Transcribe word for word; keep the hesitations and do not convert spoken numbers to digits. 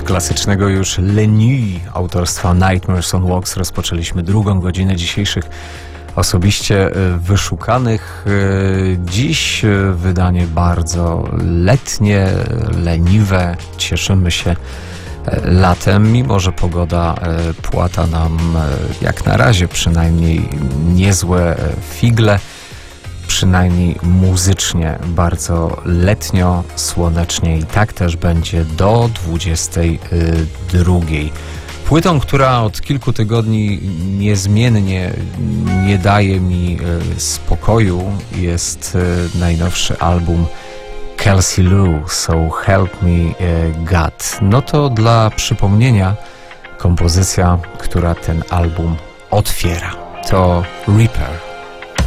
klasycznego już Le Nuit autorstwa Nightmares on Wax rozpoczęliśmy drugą godzinę dzisiejszych osobiście wyszukanych. Dziś wydanie bardzo letnie, leniwe. Cieszymy się latem, mimo że pogoda płata nam jak na razie przynajmniej niezłe figle. Przynajmniej muzycznie bardzo letnio, słonecznie i tak też będzie do dwudziestej drugiej. Płytą, która od kilku tygodni niezmiennie nie daje mi spokoju, jest najnowszy album Kelsey Lou, So Help Me God. No to dla przypomnienia kompozycja, która ten album otwiera, to Reaper.